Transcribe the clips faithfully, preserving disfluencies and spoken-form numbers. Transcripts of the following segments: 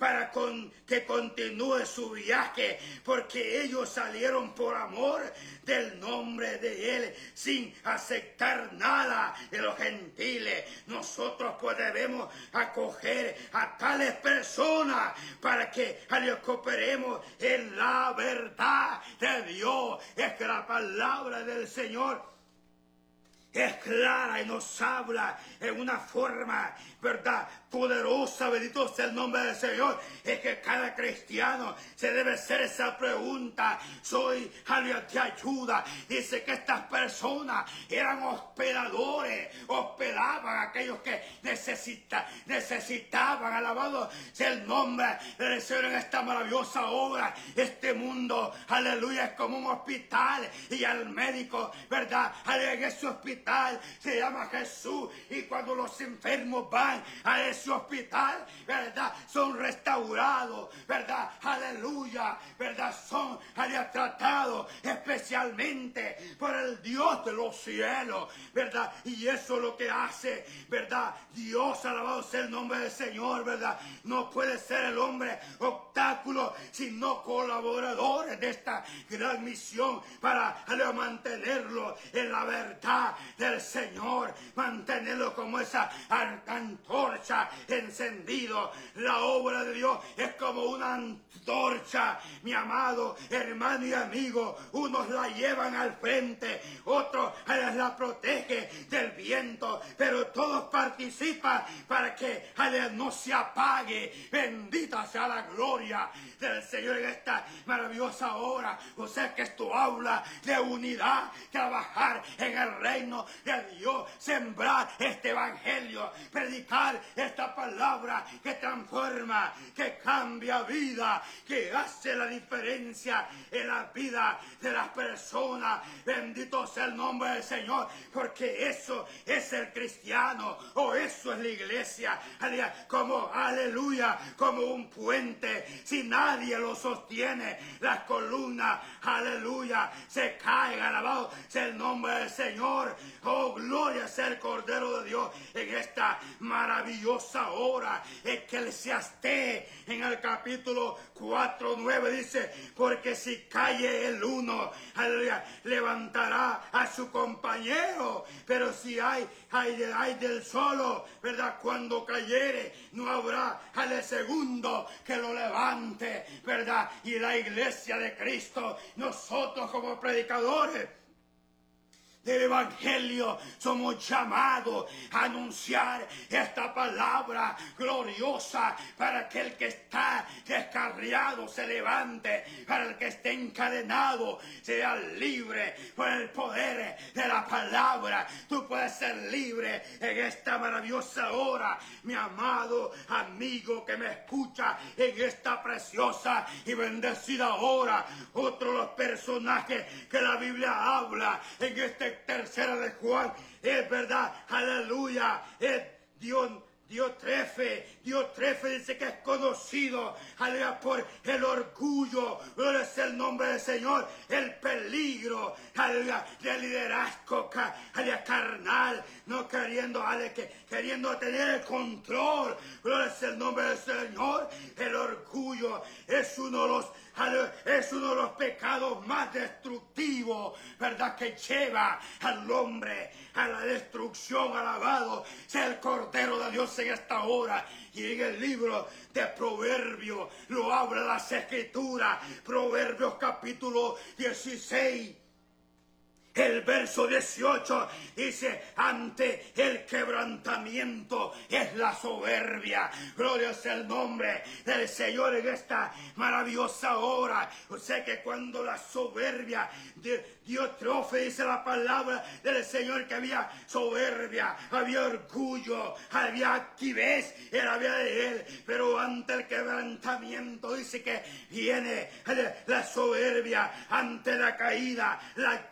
para con, que continúe su viaje, porque ellos salieron por amor del nombre de Él, sin aceptar nada de los gentiles. Nosotros pues debemos acoger a tales personas para que cooperemos en la verdad de Dios. Es que la palabra del Señor es clara y nos habla en una forma, ¿verdad?, poderosa. Bendito sea el nombre del Señor. Es que cada cristiano se debe hacer esa pregunta. Soy alguien de ayuda. Dice que estas personas eran hospedadores, hospedaban a aquellos que necesita, necesitaban. Alabado sea el nombre del Señor en esta maravillosa obra. Este mundo, aleluya, es como un hospital, y al médico, ¿verdad?, en ese hospital se llama Jesús, y cuando los enfermos van a ese hospital, ¿verdad?, son restaurados, ¿verdad?, aleluya, ¿verdad?, son tratados especialmente por el Dios de los cielos, ¿verdad?, y eso es lo que hace, ¿verdad?, Dios, alabado sea el nombre del Señor, ¿verdad?, no puede ser el hombre obstáculo, sino colaboradores de esta gran misión para aleluya, mantenerlo en la verdad del Señor, mantenerlo como esa antorcha encendido. La obra de Dios es como una antorcha, mi amado hermano y amigo. Unos la llevan al frente, otros la protegen del viento, pero todos participan para que no se apague. Bendita sea la gloria del Señor en esta maravillosa hora. O sea que esto habla de unidad, trabajar en el reino de Dios, sembrar este evangelio, predicar esta palabra que transforma, que cambia vida, que hace la diferencia en la vida de las personas. Bendito sea el nombre del Señor, porque eso es el cristiano, o eso es la iglesia, como aleluya, como un puente. Si nadie lo sostiene, las columnas, aleluya, se caen. Alabado sea el nombre del Señor. Oh, gloria sea el Cordero de Dios en esta maravillosa hora. Eclesiastés en el capítulo cuatro, nueve dice: porque si cae el uno, aleluya, levantará a su compañero, pero si hay, hay, hay del solo, ¿verdad?, cuando cayere, no habrá al segundo que lo levante, ¿verdad? Y la iglesia de Cristo, nosotros como predicadores del evangelio, somos llamados a anunciar esta palabra gloriosa para que el que está descarriado se levante, para el que esté encadenado sea libre por el poder de la palabra. Tú puedes ser libre en esta maravillosa hora, mi amado amigo que me escucha en esta preciosa y bendecida hora. Otro de los personajes que la Biblia habla en este tercera de Juan, es verdad, aleluya, es Dios, Diótrefe. Diótrefe dice que es conocido, aleluya, por el orgullo, gloria es el nombre del Señor, el peligro, aleluya, del liderazgo, aleluya, carnal, no queriendo, aleluya, que, queriendo tener el control, gloria es el nombre del Señor. El orgullo es uno de los es uno de los pecados más destructivos, ¿verdad?, que lleva al hombre a la destrucción. Alabado sea el Cordero de Dios en esta hora. Y en el libro de Proverbios lo habla las Escrituras. Proverbios capítulo dieciséis. El verso dieciocho dice: ante el quebrantamiento es la soberbia. Gloria sea el nombre del Señor en esta maravillosa hora. O sea que cuando la soberbia de Diótrefe, dice la palabra del Señor, que había soberbia, había orgullo, había altivez en la vida de él. Pero ante el quebrantamiento dice que viene la soberbia, ante la caída, la altivez de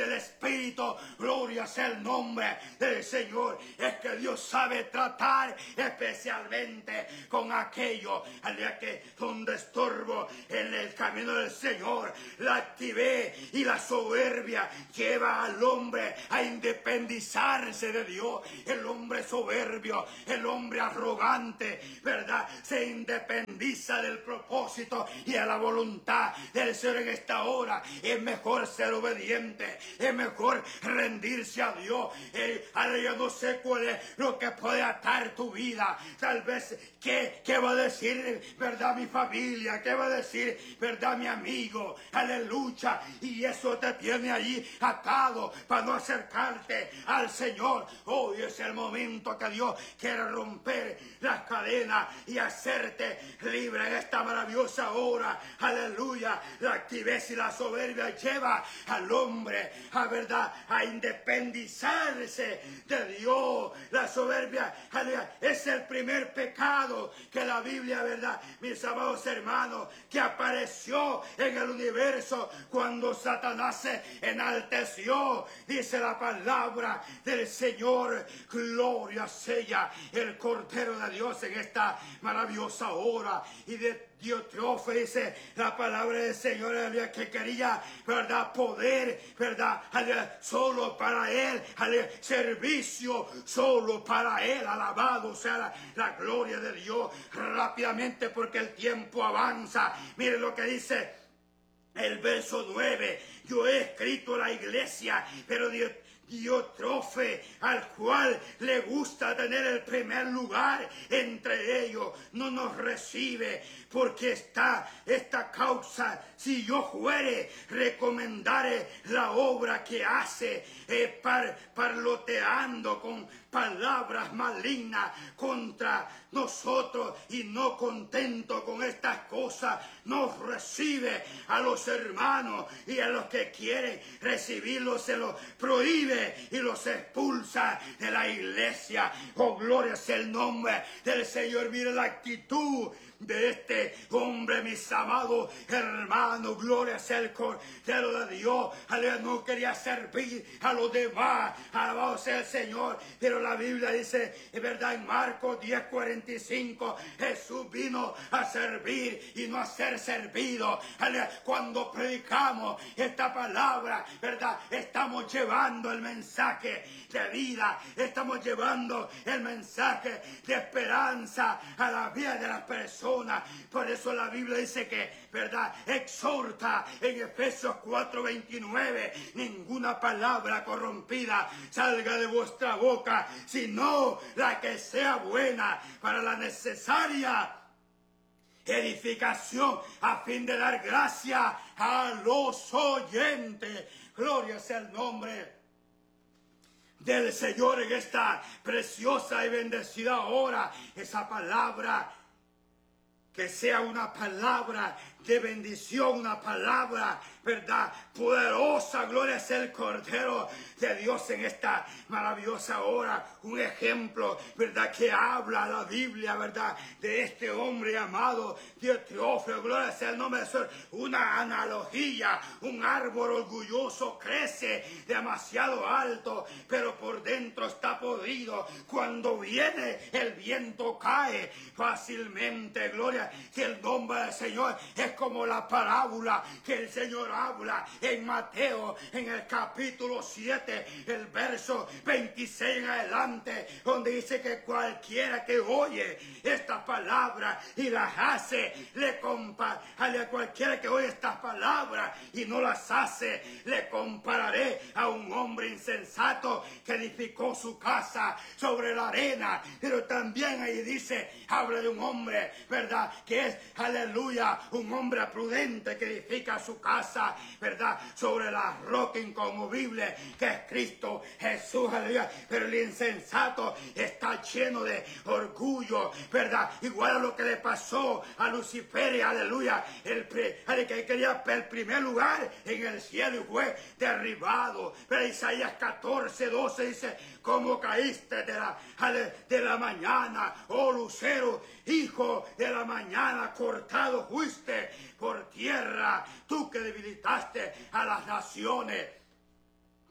del Espíritu, gloria sea el nombre del Señor, es que Dios sabe tratar especialmente con aquello al día que donde estorbo en el camino del Señor, la activé, y la soberbia lleva al hombre a independizarse de Dios. El hombre soberbio, el hombre arrogante, ¿verdad?, se independiza del propósito y a la voluntad del Señor en esta hora. Es mejor ser obediente, es mejor rendirse a Dios. Eh, ahora yo no sé cuál es lo que puede atar tu vida. Tal vez, ¿qué, qué va a decir, verdad, mi familia? ¿Qué va a decir, verdad, mi amigo? Aleluya. Y eso te tiene ahí atado para no acercarte al Señor. Hoy es el momento que Dios quiere romper las cadenas y hacerte libre en esta maravillosa hora. Aleluya. La altivez y la soberbia lleva al hombre a, verdad, a independizarse de Dios. La soberbia, aleluya, es el primer pecado que la Biblia, verdad, mis amados hermanos, que apareció en el universo cuando Satanás se enalteció. Dice la palabra del Señor, gloria sea el Cordero de Dios en esta maravillosa hora. Y de Diótrefes dice la palabra del Señor, que quería, verdad, poder, verdad, solo para Él, servicio solo para Él. Alabado sea la, la gloria de Dios. Rápidamente, porque el tiempo avanza. Mire lo que dice el verso nueve. Yo he escrito a la iglesia, pero Dios, Diótrefes, al cual le gusta tener el primer lugar entre ellos, no nos recibe, porque está esta causa. Si yo fuere, recomendare la obra que hace, eh, par, parloteando con palabras malignas contra nosotros, y no contento con estas cosas, nos recibe a los hermanos, y a los que quieren recibirlos se los prohíbe y los expulsa de la iglesia. Oh, gloria sea el nombre del Señor. Mire la actitud de este hombre, mis amados hermanos. Gloria sea el Cordero de Dios. Aleluya, no quería servir a los demás. Alabado sea el Señor. Pero la Biblia dice, es verdad, en Marcos diez cuarenta y cinco, Jesús vino a servir y no a ser servido. Aleluya, cuando predicamos esta palabra, verdad, estamos llevando el mensaje de vida, estamos llevando el mensaje de esperanza a la vida de las personas. Por eso la Biblia dice que, verdad, exhorta en Efesios cuatro veintinueve, ninguna palabra corrompida salga de vuestra boca, sino la que sea buena para la necesaria edificación, a fin de dar gracia a los oyentes. Gloria sea el nombre del Señor en esta preciosa y bendecida hora. Esa palabra, que sea una palabra de bendición, una palabra, verdad, poderosa. Gloria sea el Cordero de Dios en esta maravillosa hora. Un ejemplo, verdad, que habla la Biblia, verdad, de este hombre llamado Diótrefes. Gloria sea el nombre del Señor. Una analogía: un árbol orgulloso crece demasiado alto, pero por dentro está podrido. Cuando viene el viento cae fácilmente. Gloria, que el nombre del Señor es como la parábola que el Señor habla en Mateo, en el capítulo siete, el verso veintiséis en adelante, donde dice que cualquiera que oye esta palabra y las hace, le compa a cualquiera que oye estas palabras y no las hace, le compararé a un hombre insensato que edificó su casa sobre la arena. Pero también ahí dice, habla de un hombre, verdad, que es, aleluya, un hombre prudente que edifica su casa, verdad, sobre la roca inconmovible que es Cristo Jesús, aleluya. Pero el insensato está lleno de orgullo, verdad, igual a lo que le pasó a Lucifer, aleluya, el, el que quería el primer lugar en el cielo y fue derribado. Pero Isaías catorce doce dice, como caíste de la, de la mañana, oh lucero, hijo de la mañana, cortado fuiste por tierra, tú que debilitaste a las naciones.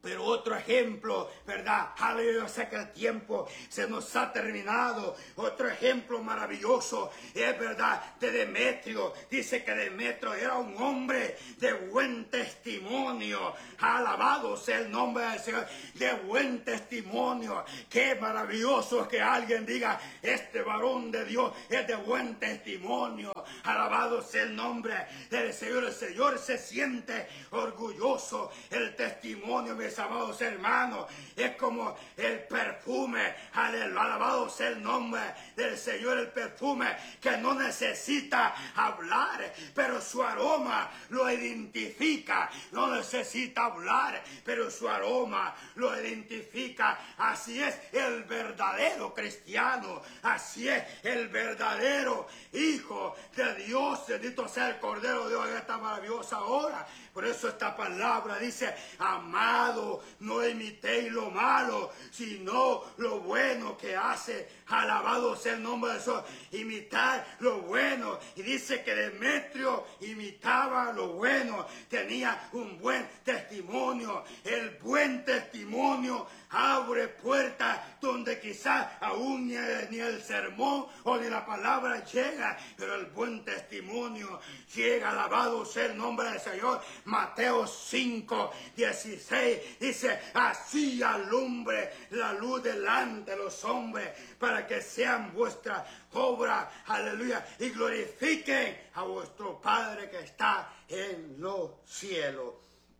Pero otro ejemplo, ¿verdad? Aleluya, sé que el tiempo se nos ha terminado. Otro ejemplo maravilloso es, ¿verdad?, de Demetrio. Dice que Demetrio era un hombre de buen testimonio. Alabado sea el nombre del Señor. De buen testimonio. Qué maravilloso es que alguien diga, este varón de Dios es de buen testimonio. Alabado sea el nombre del Señor. El Señor se siente orgulloso. El testimonio, mis amados hermanos, es como el perfume. Alabado sea el nombre del Señor. El perfume que no necesita hablar, pero su aroma lo identifica. No necesita hablar, pero su aroma lo identifica. Así es el verdadero cristiano. Así es el verdadero Hijo de Dios. Bendito sea el Cordero de Dios en esta maravillosa hora. Por eso esta palabra dice, amado, no imitéis lo malo, sino lo bueno que hace. Alabado sea el nombre de Dios. Imitar lo bueno. Y dice que Demetrio imitaba lo bueno. Tenía un buen testimonio. El buen testimonio abre puertas donde quizás aún ni el, ni el sermón o ni la palabra llega. Pero el buen testimonio llega. Alabado sea el nombre del Señor. Mateo cinco, dieciséis dice, así alumbre la luz delante de los hombres para que sean vuestras obras, aleluya, y glorifiquen a vuestro Padre que está en los cielos.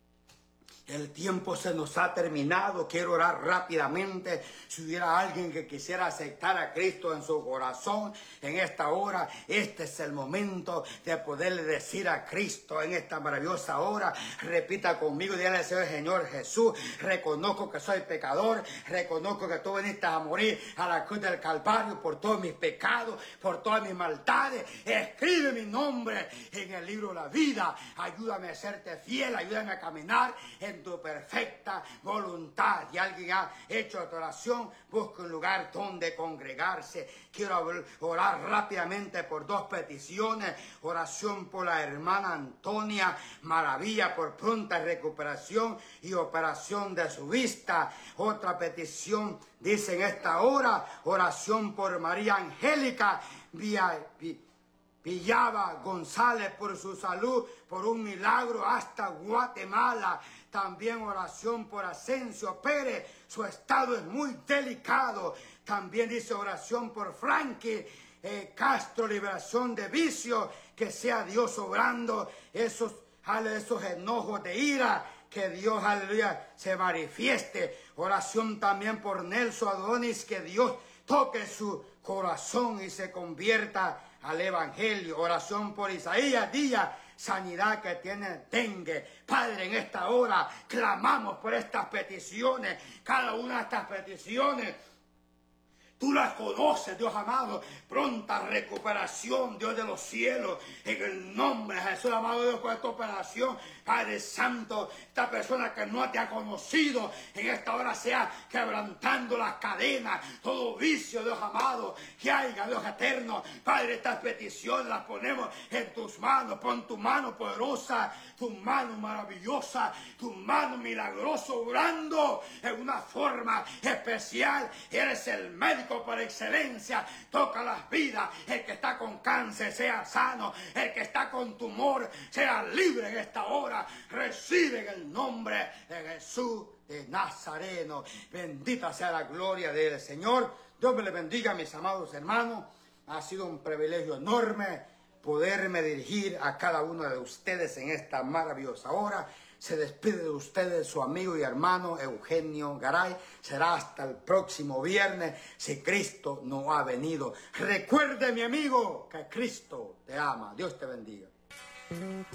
El tiempo se nos ha terminado. Quiero orar rápidamente. Si hubiera alguien que quisiera aceptar a Cristo en su corazón en esta hora, este es el momento de poderle decir a Cristo en esta maravillosa hora. Repita conmigo, dígale al Señor, Señor Jesús, reconozco que soy pecador, reconozco que tú viniste a morir a la cruz del Calvario por todos mis pecados, por todas mis maldades. Escribe mi nombre en el libro de la vida. Ayúdame a serte fiel, ayúdame a caminar en tu perfecta voluntad. Y alguien ha hecho esta oración, busca un lugar donde congregarse. Quiero orar rápidamente por dos peticiones. Oración por la hermana Antonia Maravilla por pronta recuperación y operación de su vista. Otra petición dice en esta hora, oración por María Angélica Villa, Villaba González por su salud, por un milagro hasta Guatemala. También oración por Asensio Pérez, su estado es muy delicado. También dice oración por Frankie eh, Castro, liberación de vicio, que sea Dios obrando esos, esos enojos de ira, que Dios, aleluya, se manifieste. Oración también por Nelson Adonis, que Dios toque su corazón y se convierta al Evangelio. Oración por Isaías Díaz, sanidad que tiene dengue. Padre, en esta hora clamamos por estas peticiones. Cada una de estas peticiones tú las conoces, Dios amado. Pronta recuperación, Dios de los cielos, en el nombre de Jesús, amado Dios, por esta operación. Padre Santo, esta persona que no te ha conocido, en esta hora sea quebrantando las cadenas, todo vicio, Dios amado, que haya, Dios eterno. Padre, estas peticiones las ponemos en tus manos. Pon tu mano poderosa, tu mano maravillosa, tu mano milagrosa, obrando en una forma especial. Eres el médico por excelencia. Toca las vidas. El que está con cáncer sea sano. El que está con tumor sea libre en esta hora. Recibe en el nombre de Jesús de Nazareno. Bendita sea la gloria del Señor. Dios me le bendiga, mis amados hermanos. Ha sido un privilegio enorme poderme dirigir a cada uno de ustedes en esta maravillosa hora. Se despide de ustedes su amigo y hermano Eugenio Garay. Será hasta el próximo viernes si Cristo no ha venido. Recuerde, mi amigo, que Cristo te ama. Dios te bendiga.